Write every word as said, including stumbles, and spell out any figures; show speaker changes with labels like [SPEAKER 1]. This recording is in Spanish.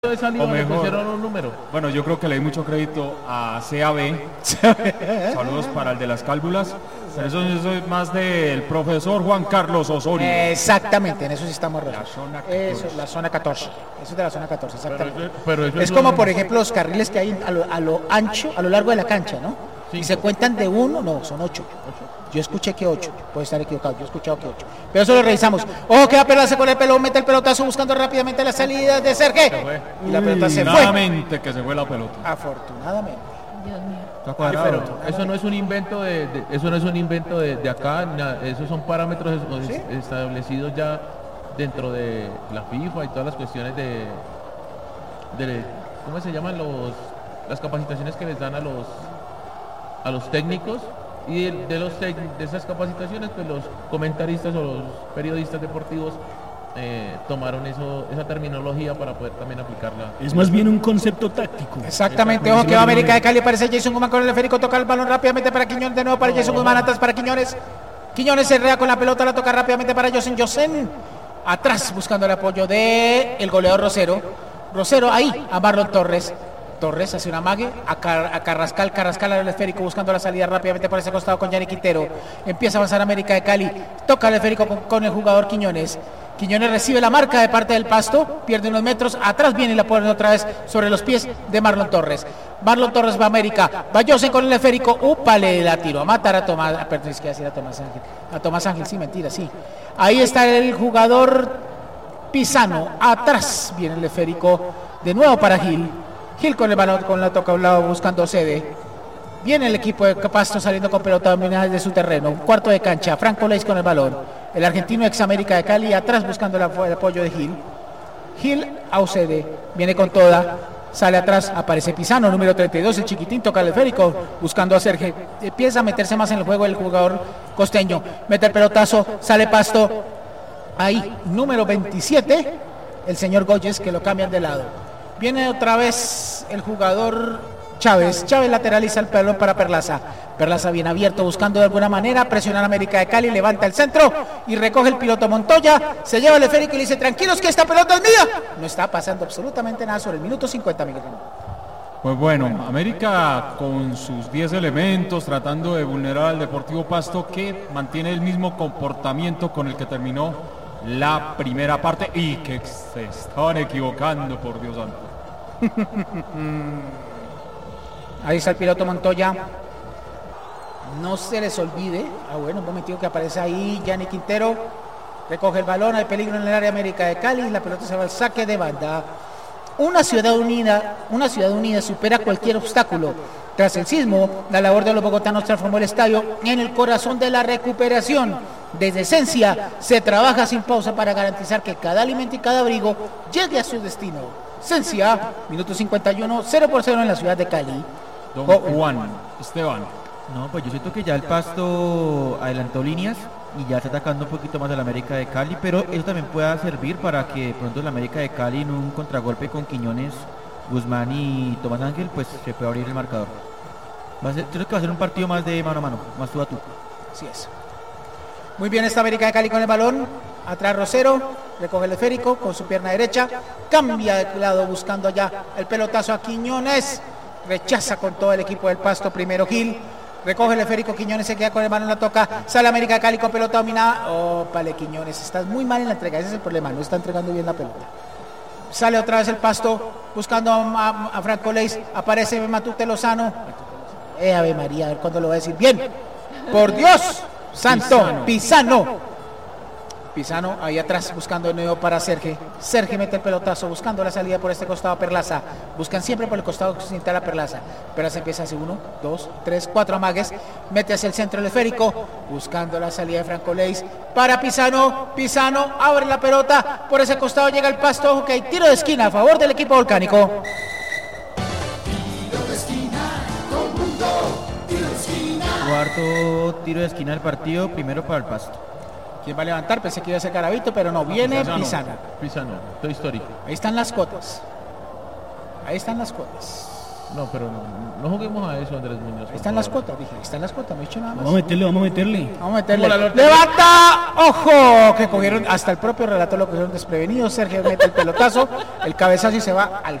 [SPEAKER 1] de saliva
[SPEAKER 2] O
[SPEAKER 1] le
[SPEAKER 2] mejor.
[SPEAKER 1] pusieron un número.
[SPEAKER 2] Bueno, yo creo que le di mucho crédito a C A B. Saludos para el de las cálculas. Pero eso, eso es más del profesor Juan Carlos Osorio.
[SPEAKER 3] Exactamente, en eso sí estamos
[SPEAKER 2] La
[SPEAKER 3] raros.
[SPEAKER 2] zona catorce.
[SPEAKER 3] Eso, la zona catorce. Eso es de la zona catorce, exactamente.
[SPEAKER 1] Pero eso- pero eso
[SPEAKER 3] es
[SPEAKER 1] es
[SPEAKER 3] como,
[SPEAKER 1] un-
[SPEAKER 3] por ejemplo, los carriles que hay a lo, a lo ancho, a lo largo de la cancha, ¿no? Y
[SPEAKER 1] Cinco.
[SPEAKER 3] se cuentan de uno, no, son ocho. Yo escuché que ocho, puede estar equivocado, yo he escuchado que ocho. Pero eso lo revisamos. Ojo que va a pelarse con el pelo, mete el pelotazo buscando rápidamente la salida de Sergio.
[SPEAKER 1] fue.
[SPEAKER 3] Y la pelota se fue.
[SPEAKER 2] Nuevamente que se fue la pelota.
[SPEAKER 3] Afortunadamente.
[SPEAKER 2] Está
[SPEAKER 1] Sí,
[SPEAKER 2] cuadrado.
[SPEAKER 1] pero eso no es un invento de, de- eso no es un invento de, de acá, na- esos son parámetros es-
[SPEAKER 3] ¿Sí?
[SPEAKER 1] establecidos ya dentro de la FIFA y todas las cuestiones de, de ¿cómo se llaman los las capacitaciones que les dan a los a los técnicos? Y de, de los tec- de esas capacitaciones pues los comentaristas o los periodistas deportivos eh, tomaron eso esa terminología para poder también aplicarla.
[SPEAKER 4] Es más bien un concepto táctico.
[SPEAKER 3] Exactamente, ojo que va América de Cali, aparece Jason Guzmán con el esférico, toca el balón rápidamente para Quiñones, de nuevo para Jason Guzmán, atrás para Quiñones. Quiñones se enreda con la pelota, la toca rápidamente para Josen, Josen atrás buscando el apoyo de el goleador Rosero. Rosero ahí a Marlon Torres. Torres hace una mague a, Car- a Carrascal, Carrascal al esférico buscando la salida rápidamente por ese costado con Yanni Quintero. Empieza a avanzar América de Cali, toca el esférico con, con el jugador Quiñones. Quiñones recibe la marca de parte del Pasto, pierde unos metros, atrás viene y la pone otra vez sobre los pies de Marlon Torres. Marlon Torres va a América, va Josen con el esférico, upale, la tiro a matar a Tomás, ah, perdón, es que decir a Tomás Ángel, a Tomás Ángel, sí, mentira, sí. Ahí está el jugador Pisano, atrás viene el esférico, de nuevo para Gil. Gil con el balón, con la toca a un lado buscando sede. Viene el equipo de Pasto saliendo con pelota dominada de su terreno. Cuarto de cancha, Franco Leis con el balón. El argentino ex América de Cali atrás buscando el, apo- el apoyo de Gil. Gil Aucede, viene con toda, sale atrás, aparece Pisano, número treinta y dos, el chiquitín toca el esférico, buscando a Sergio. Empieza a meterse más en el juego el jugador costeño. Mete el pelotazo, sale Pasto. Ahí, número veintisiete, el señor Goyes, que lo cambian de lado. Viene otra vez el jugador Chávez. Chávez lateraliza el balón para Perlaza. Perlaza bien abierto, buscando de alguna manera presionar a América de Cali, levanta el centro y recoge el piloto Montoya. Se lleva el esférico y le dice, tranquilos que esta pelota es mía. No está pasando absolutamente nada sobre el minuto cincuenta, Miguel.
[SPEAKER 2] Pues bueno, América con sus diez elementos tratando de vulnerar al Deportivo Pasto, que mantiene el mismo comportamiento con el que terminó la primera parte y que se estaban equivocando, por Dios santo.
[SPEAKER 3] Ahí está el piloto Montoya. No se les olvide. Ah, bueno, un momentito que aparece ahí Yanni Quintero. Recoge el balón, hay peligro en el área América de Cali. La pelota se va al saque de banda. Una ciudad unida, una ciudad unida supera cualquier obstáculo. Tras el sismo, la labor de los bogotanos transformó el estadio en el corazón de la recuperación. Desde Esencia se trabaja sin pausa para garantizar que cada alimento y cada abrigo llegue a su destino. Esencia, minuto cincuenta y uno, cero por cero en la ciudad de Cali.
[SPEAKER 2] Don
[SPEAKER 3] Oh,
[SPEAKER 2] Juan Esteban.
[SPEAKER 5] No, pues yo siento que ya el Pasto adelantó líneas y ya está atacando un poquito más al América de Cali, pero eso también pueda servir para que pronto el América de Cali en un contragolpe con Quiñones, Guzmán y Tomás Ángel, pues se puede abrir el marcador. Va a ser, creo que va a ser un partido más de mano a mano, más tú a tú.
[SPEAKER 3] Así es. Muy bien está América de Cali con el balón. Atrás Rosero, recoge el esférico con su pierna derecha. Cambia de lado buscando allá el pelotazo a Quiñones. Rechaza con todo el equipo del Pasto. Primero Gil. Recoge el esférico, Quiñones se queda con el balón, la toca. Sale América de Cali con pelota dominada. Oh, vale, Quiñones, estás muy mal en la entrega. Ese es el problema, no está entregando bien la pelota. Sale otra vez el Pasto buscando a, a- a Franco Leis. Aparece Matute Lozano. Eh, Ave María, a ver cuándo lo va a decir bien. Por Dios, santo, Pisano. Pisano ahí atrás buscando de nuevo para Sergio. Sergio mete el pelotazo buscando la salida por este costado a Perlaza. Buscan siempre por el costado occidental a Perlaza. Perlaza empieza hacia uno, dos, tres, cuatro amagues. Mete hacia el centro el esférico buscando la salida de Franco Leis para Pisano. Pisano abre la pelota. Por ese costado llega el Pasto. Ok, tiro de esquina a favor del equipo volcánico.
[SPEAKER 5] Cuarto tiro de esquina del partido, primero para el Pasto.
[SPEAKER 3] ¿Quién va a levantar? Pensé que iba a ser Garavito, pero no. Viene
[SPEAKER 1] Pisano.
[SPEAKER 3] Pisano.
[SPEAKER 1] Pisano, Toy Story.
[SPEAKER 3] Ahí están las cotas. Ahí están las cotas.
[SPEAKER 1] No, pero no, no juguemos a eso, Andrés Muñoz.
[SPEAKER 3] Ahí están las cuotas, dije, ahí están las cuotas, no he dicho nada más.
[SPEAKER 4] Vamos a meterle, vamos a meterle.
[SPEAKER 3] Vamos a meterle.
[SPEAKER 1] Como la lotería.
[SPEAKER 3] ¡Levanta! ¡Ojo! Que cogieron, hasta el propio relator lo cogieron desprevenido. Sergio mete el pelotazo, el cabezazo y se va al